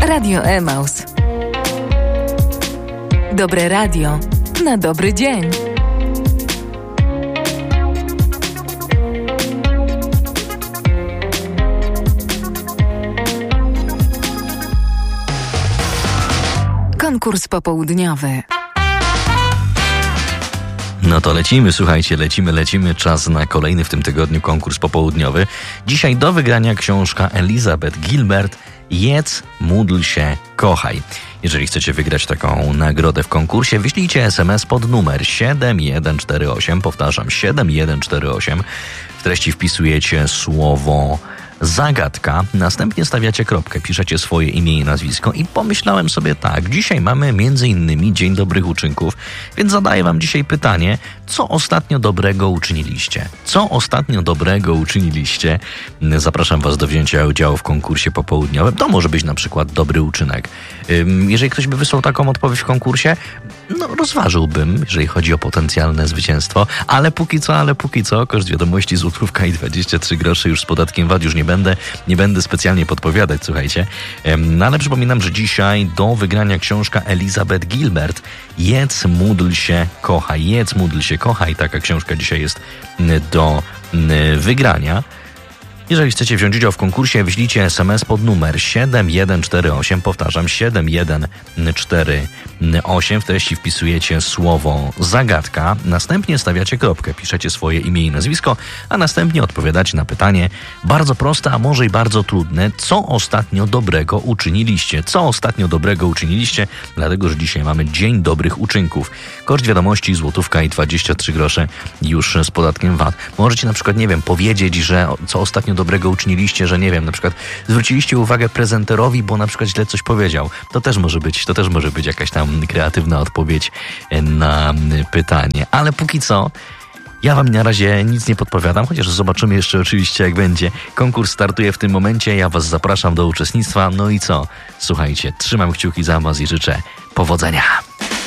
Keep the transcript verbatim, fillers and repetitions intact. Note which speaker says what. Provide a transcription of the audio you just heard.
Speaker 1: Radio Emaus. Dobre radio na dobry dzień. Konkurs popołudniowy.
Speaker 2: No to lecimy, słuchajcie, lecimy, lecimy. Czas na kolejny w tym tygodniu konkurs popołudniowy. Dzisiaj do wygrania książka Elizabeth Gilbert Jedz, módl się, kochaj. Jeżeli chcecie wygrać taką nagrodę w konkursie, wyślijcie es em es pod numer siedem jeden cztery osiem, powtarzam, siedem jeden cztery osiem. W treści wpisujecie słowo zagadka, następnie stawiacie kropkę, piszecie swoje imię i nazwisko i pomyślałem sobie tak, dzisiaj mamy między innymi Dzień Dobrych Uczynków, więc zadaję wam dzisiaj pytanie, co ostatnio dobrego uczyniliście? Co ostatnio dobrego uczyniliście? Zapraszam was do wzięcia udziału w konkursie popołudniowym. To może być na przykład dobry uczynek. Jeżeli ktoś by wysłał taką odpowiedź w konkursie, no rozważyłbym, jeżeli chodzi o potencjalne zwycięstwo, ale póki co, ale póki co, koszt wiadomości złotówka i dwadzieścia trzy grosze już z podatkiem V A T, już nie będę, nie będę specjalnie podpowiadać, słuchajcie. No ale przypominam, że dzisiaj do wygrania książka Elizabeth Gilbert Jedz, módl się, kochaj. Jedz, módl się, kochaj. Taka książka dzisiaj jest do wygrania. Jeżeli chcecie wziąć udział w konkursie, wyślijcie es em es pod numer siedem jeden cztery osiem, powtarzam, siedem jeden cztery osiem. W treści wpisujecie słowo zagadka, następnie stawiacie kropkę, piszecie swoje imię i nazwisko, a następnie odpowiadacie na pytanie bardzo proste, a może i bardzo trudne, co ostatnio dobrego uczyniliście? Co ostatnio dobrego uczyniliście? Dlatego, że dzisiaj mamy Dzień Dobrych Uczynków. Koszt wiadomości złotówka i dwadzieścia trzy grosze już z podatkiem V A T. Możecie na przykład, nie wiem, powiedzieć, że co ostatnio dobrego uczyniliście, że nie wiem, na przykład zwróciliście uwagę prezenterowi, bo na przykład źle coś powiedział. To też może być, to też może być jakaś tam kreatywna odpowiedź na pytanie. Ale póki co ja wam na razie nic nie podpowiadam, chociaż zobaczymy jeszcze oczywiście jak będzie. Konkurs startuje w tym momencie, ja was zapraszam do uczestnictwa. No i co? Słuchajcie, trzymam kciuki za was i życzę powodzenia.